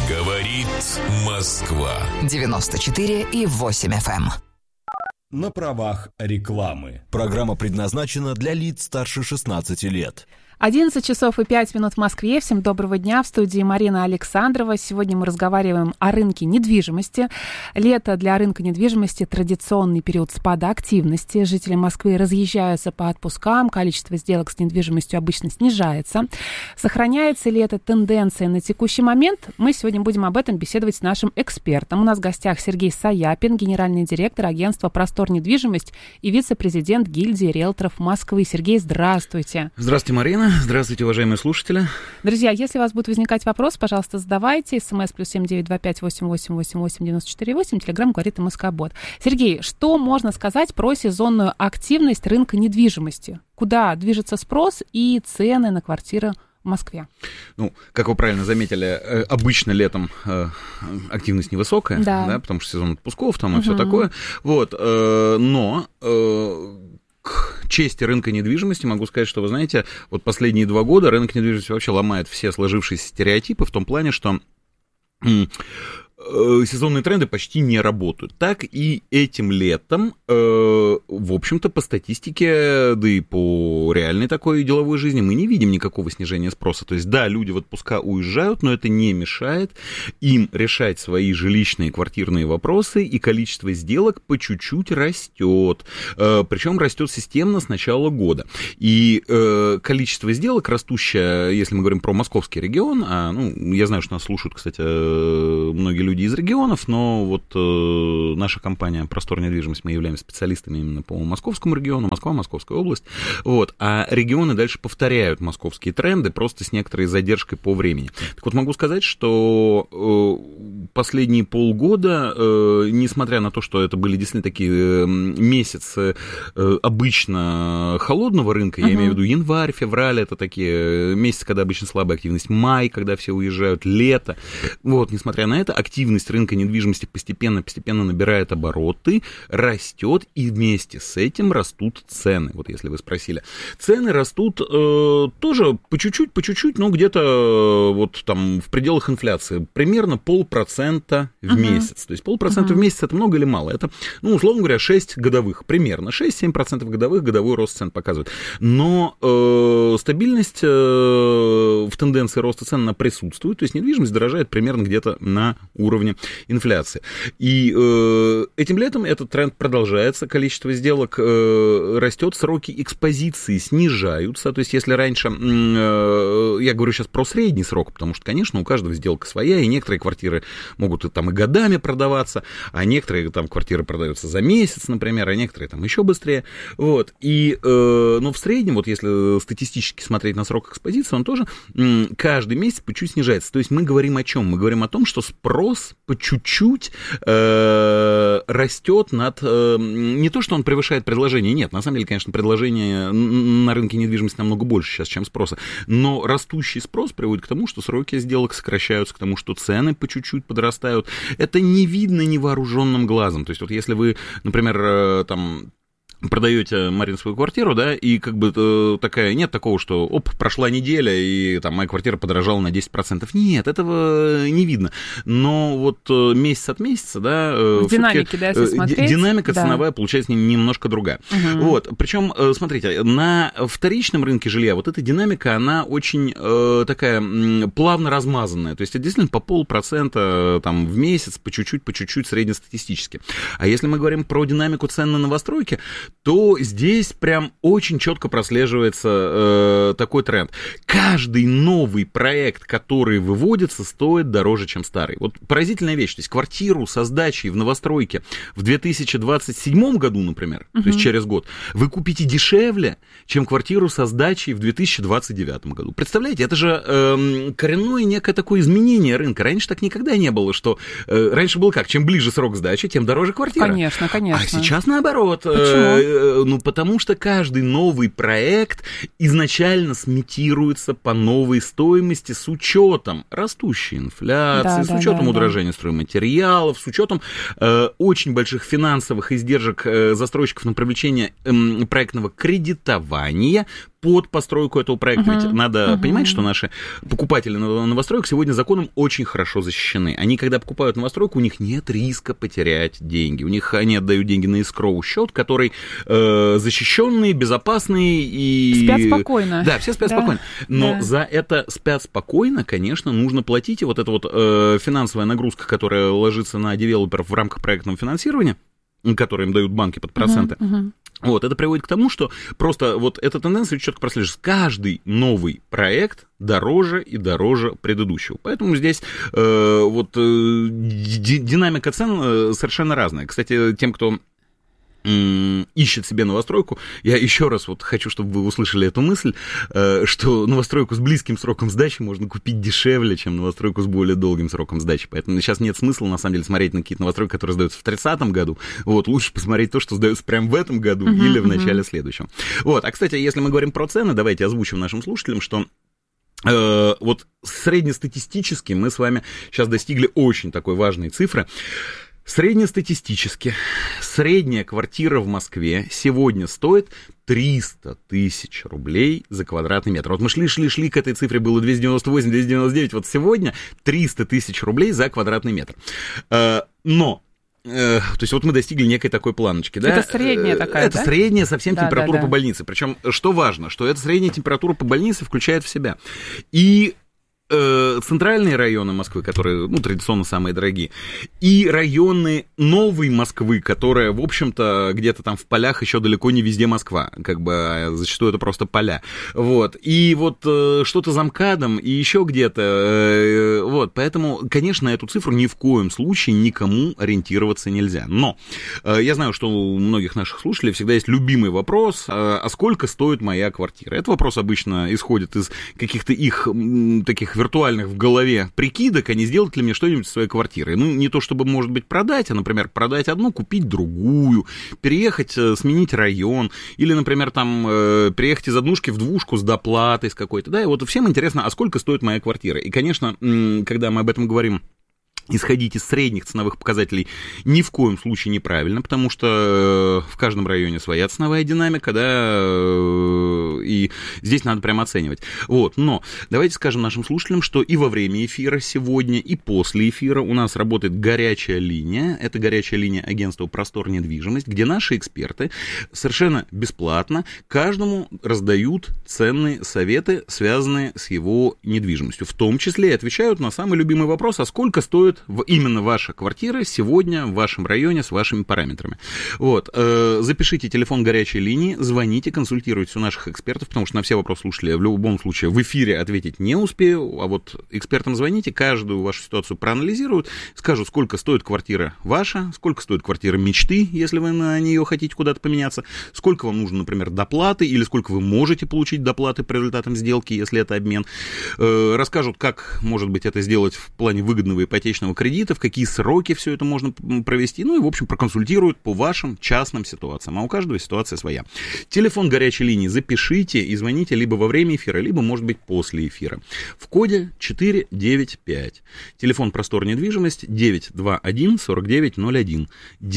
Говорит Москва. 94,8 FM. На правах рекламы. Программа предназначена для лиц старше 16 лет. 11 часов и 5 минут в Москве. Всем доброго дня. В студии Марина Александрова. Сегодня мы разговариваем о рынке недвижимости. Лето для рынка недвижимости – традиционный период спада активности. Жители Москвы разъезжаются по отпускам. Количество сделок с недвижимостью обычно снижается. Сохраняется ли эта тенденция на текущий момент? Мы сегодня будем об этом беседовать с нашим экспертом. У нас в гостях Сергей Саяпин, генеральный директор агентства «Простор недвижимость» и вице-президент гильдии риэлторов Москвы. Сергей, здравствуйте. Здравствуйте, Марина. Здравствуйте, уважаемые слушатели. Друзья, если у вас будут возникать вопросы, пожалуйста, задавайте. СМС +7 925 8888 94 8. Телеграм говорит МСК-бот. Сергей, что можно сказать про сезонную активность рынка недвижимости? Куда движется спрос и цены на квартиры в Москве? Ну, как вы правильно заметили, обычно летом активность невысокая, да, потому что сезон отпусков там и все такое. Вот, но к чести рынка недвижимости могу сказать, что, вы знаете, вот последние 2 года рынок недвижимости вообще ломает все сложившиеся стереотипы в том плане, что сезонные тренды почти не работают. Так и этим летом, в общем-то, по статистике, да и по реальной такой деловой жизни мы не видим никакого снижения спроса. То есть, да, люди в отпуска уезжают, но это не мешает им решать свои жилищные, квартирные вопросы, и количество сделок по чуть-чуть растет. Причем растет системно с начала года. И количество сделок растущее, если мы говорим про московский регион, я знаю, что нас слушают, кстати, многие люди из регионов, но вот наша компания «Простор недвижимость», мы являемся специалистами именно по московскому региону, Москва, Московская область, вот, а регионы дальше повторяют московские тренды, просто с некоторой задержкой по времени. Так вот, могу сказать, что последние полгода, несмотря на то, что это были действительно такие месяцы обычно холодного рынка, я имею в виду январь, февраль, это такие месяцы, когда обычно слабая активность, май, когда все уезжают, лето, вот, несмотря на это, активность рынка недвижимости постепенно набирает обороты, растет, и вместе с этим растут цены. Вот если вы спросили. Цены растут тоже по чуть-чуть, но где-то вот там в пределах инфляции. Примерно 0,5% в месяц. То есть 0,5% в месяц это много или мало? Это, условно говоря, 6 годовых. Примерно 6-7% годовых, годовой рост цен показывает. Но стабильность в тенденции роста цен она присутствует. То есть недвижимость дорожает примерно где-то на уровне инфляции. И этим летом этот тренд продолжается, количество сделок растет, сроки экспозиции снижаются. То есть если раньше, я говорю сейчас про средний срок, потому что, конечно, у каждого сделка своя, и некоторые квартиры могут и годами продаваться, а некоторые там квартиры продаются за месяц, например, а некоторые там еще быстрее. Вот. И, но в среднем, вот если статистически смотреть на срок экспозиции, он тоже каждый месяц по чуть снижается. То есть мы говорим о чем? Мы говорим о том, что спрос по чуть-чуть растет над... Не то, что он превышает предложение, нет, на самом деле, конечно, предложение на рынке недвижимости намного больше сейчас, чем спроса, но растущий спрос приводит к тому, что сроки сделок сокращаются, к тому, что цены по чуть-чуть подрастают. Это не видно невооруженным глазом. То есть вот если вы, например, там... продаете, Марин, свою квартиру, да, и такая, нет такого, что, прошла неделя, и там моя квартира подорожала на 10%. Нет, этого не видно. Но вот месяц от месяца, да, в динамике, да, если смотреть, динамика ценовая получается немножко другая. Вот, причем, смотрите, на вторичном рынке жилья вот эта динамика, она очень такая плавно размазанная. То есть это действительно по 0,5% там в месяц, по чуть-чуть среднестатистически. А если мы говорим про динамику цен на новостройки, то здесь прям очень четко прослеживается такой тренд. Каждый новый проект, который выводится, стоит дороже, чем старый. Вот поразительная вещь. То есть квартиру со сдачей в новостройке в 2027 году, например, то есть через год, вы купите дешевле, чем квартиру со сдачей в 2029 году. Представляете, это же коренное некое такое изменение рынка. Раньше так никогда не было, что... раньше было как? Чем ближе срок сдачи, тем дороже квартира. Конечно. А сейчас наоборот. Почему? Потому что каждый новый проект изначально сметируется по новой стоимости с учетом растущей инфляции, с учетом удорожания стройматериалов, с учетом очень больших финансовых издержек застройщиков на привлечение проектного кредитования под постройку этого проекта. Ведь надо понимать, что наши покупатели новостроек сегодня законом очень хорошо защищены. Они, когда покупают новостройку, у них нет риска потерять деньги. У них они отдают деньги на эскроу счет, который защищенный, безопасный и... Спят спокойно. Да, все спят спокойно. Но за это спят спокойно, конечно, нужно платить. И вот эта вот финансовая нагрузка, которая ложится на девелоперов в рамках проектного финансирования, которые им дают банки под проценты, вот, это приводит к тому, что просто вот эта тенденция четко прослеживается. Каждый новый проект дороже и дороже предыдущего. Поэтому здесь динамика цен совершенно разная. Кстати, тем, кто ищет себе новостройку, я еще раз вот хочу, чтобы вы услышали эту мысль, что новостройку с близким сроком сдачи можно купить дешевле, чем новостройку с более долгим сроком сдачи. Поэтому сейчас нет смысла, на самом деле, смотреть на какие-то новостройки, которые сдаются в 30-м году. Вот, лучше посмотреть то, что сдается прямо в этом году или в начале следующего. Вот, а, кстати, если мы говорим про цены, давайте озвучим нашим слушателям, что вот среднестатистически мы с вами сейчас достигли очень такой важной цифры. Среднестатистически средняя квартира в Москве сегодня стоит 300 тысяч рублей за квадратный метр. Вот мы шли к этой цифре, было 298, 299, вот сегодня 300 тысяч рублей за квадратный метр. Но... То есть вот мы достигли некой такой планочки, да? Это средняя такая, Это средняя совсем температура по больнице. Причем, что важно, что эта средняя температура по больнице включает в себя и центральные районы Москвы, которые, ну, традиционно самые дорогие, и районы новой Москвы, которая, в общем-то, где-то там в полях еще далеко не везде Москва, как бы зачастую это просто поля, вот, и вот что-то за МКАДом и еще где-то, вот, поэтому, конечно, эту цифру ни в коем случае никому ориентироваться нельзя, но я знаю, что у многих наших слушателей всегда есть любимый вопрос, а сколько стоит моя квартира? Этот вопрос обычно исходит из каких-то их таких виртуальных в голове прикидок, а не сделать ли мне что-нибудь со своей квартирой. Ну, не то чтобы, может быть, продать, а, например, продать одну, купить другую, переехать, сменить район, или, например, там, переехать из однушки в двушку с доплатой с какой-то, да, и вот всем интересно, а сколько стоит моя квартира? И, конечно, когда мы об этом говорим, исходить из средних ценовых показателей ни в коем случае неправильно, потому что в каждом районе своя ценовая динамика, да, и здесь надо прямо оценивать. Вот, но давайте скажем нашим слушателям, что и во время эфира сегодня, и после эфира у нас работает горячая линия, это горячая линия агентства «Простор недвижимость», где наши эксперты совершенно бесплатно каждому раздают ценные советы, связанные с его недвижимостью, в том числе и отвечают на самый любимый вопрос, а сколько стоит именно ваша квартира сегодня в вашем районе с вашими параметрами. Вот. Запишите телефон горячей линии, звоните, консультируйтесь у наших экспертов, потому что на все вопросы слушателей в любом случае в эфире ответить не успею, а вот экспертам звоните, каждую вашу ситуацию проанализируют, скажут, сколько стоит квартира ваша, сколько стоит квартира мечты, если вы на нее хотите куда-то поменяться, сколько вам нужно, например, доплаты, или сколько вы можете получить доплаты по результатам сделки, если это обмен. Расскажут, как, может быть, это сделать в плане выгодного ипотечного кредита, в какие сроки все это можно провести, ну и, в общем, проконсультируют по вашим частным ситуациям, а у каждого ситуация своя. Телефон горячей линии запишите и звоните либо во время эфира, либо, может быть, после эфира. В коде 495. Телефон «Простор недвижимость» 921-4901.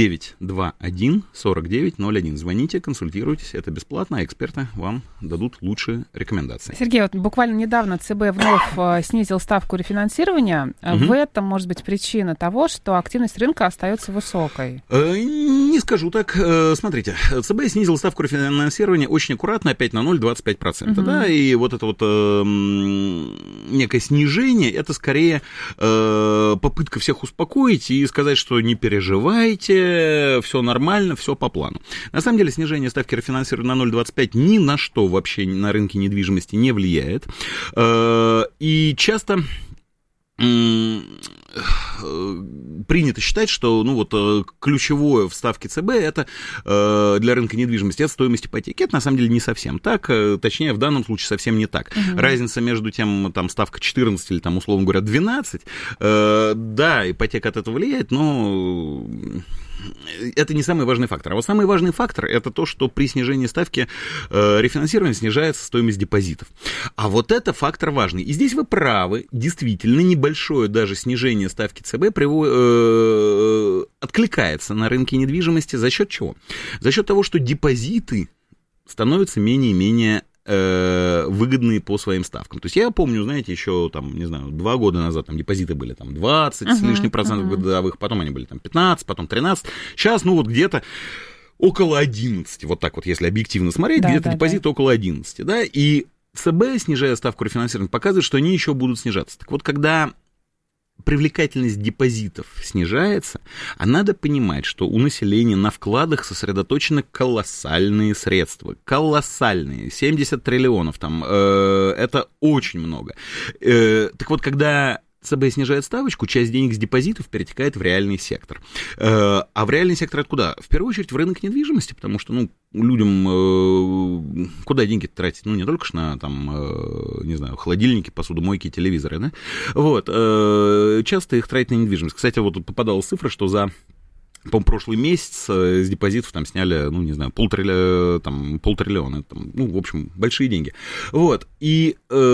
921-4901. Звоните, консультируйтесь, это бесплатно, а эксперты вам дадут лучшие рекомендации. Сергей, вот буквально недавно ЦБ вновь снизил ставку рефинансирования. В этом, может быть, причина того, что активность рынка остается высокой? Не скажу так. Смотрите, ЦБ снизил ставку рефинансирования очень аккуратно, опять на 0,25%. Да, и вот это вот некое снижение, это скорее попытка всех успокоить и сказать, что не переживайте, все нормально, все по плану. На самом деле снижение ставки рефинансирования на 0,25 ни на что вообще на рынке недвижимости не влияет. И часто принято считать, что ну, вот, ключевое в ставке ЦБ это для рынка недвижимости это стоимость ипотеки. Это на самом деле не совсем так, точнее в данном случае совсем не так. Разница между тем, там, ставка 14 или, там, условно говоря, 12, да, ипотека от этого влияет, но это не самый важный фактор. А вот самый важный фактор это то, что при снижении ставки рефинансирования снижается стоимость депозитов. А вот это фактор важный. И здесь вы правы, действительно небольшое даже снижение ставки ЦБ откликается на рынке недвижимости за счет чего? За счет того, что депозиты становятся менее и менее выгодные по своим ставкам. То есть я помню, знаете, еще там, не знаю, 2 года назад там депозиты были там 20 с лишним процентов годовых, потом они были там 15, потом 13. Сейчас, ну вот где-то около 11, вот так вот, если объективно смотреть, где-то депозиты около 11, да, и ЦБ, снижая ставку рефинансирования, показывает, что они еще будут снижаться. Так вот, когда привлекательность депозитов снижается, а надо понимать, что у населения на вкладах сосредоточены колоссальные средства, колоссальные, 70 триллионов там, это очень много. Так вот, когда ЦБ снижает ставочку, часть денег с депозитов перетекает в реальный сектор. А в реальный сектор откуда? В первую очередь в рынок недвижимости, потому что, ну, людям куда деньги тратить? Ну, не только ж на, там, не знаю, холодильники, посудомойки, телевизоры, да? Вот. Часто их тратят на недвижимость. Кстати, вот тут попадала цифра, что за, по-моему, прошлый месяц с депозитов там сняли, ну, не знаю, полтриллиона, там, ну, в общем, большие деньги. Вот. И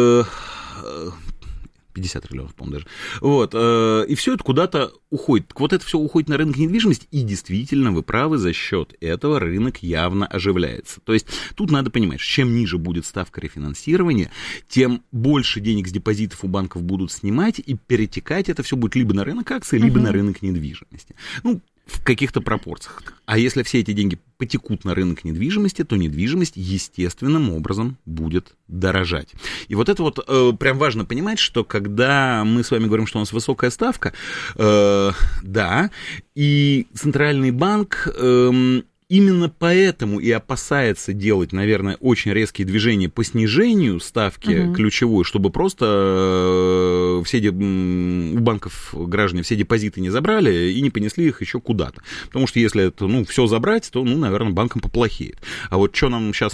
50 триллионов, по-моему, даже. Вот. И все это куда-то уходит. Так вот это все уходит на рынок недвижимости, и действительно, вы правы, за счет этого рынок явно оживляется. То есть тут надо понимать, что чем ниже будет ставка рефинансирования, тем больше денег с депозитов у банков будут снимать, и перетекать это все будет либо на рынок акций, либо на рынок недвижимости. Ну, в каких-то пропорциях. А если все эти деньги потекут на рынок недвижимости, то недвижимость естественным образом будет дорожать. И вот это вот прям важно понимать, что когда мы с вами говорим, что у нас высокая ставка, да, и Центральный банк именно поэтому и опасается делать, наверное, очень резкие движения по снижению ставки ключевой, чтобы просто у банков граждане все депозиты не забрали и не понесли их еще куда-то. Потому что если это, ну, все забрать, то, ну, наверное, банкам поплохеет. А вот что нам сейчас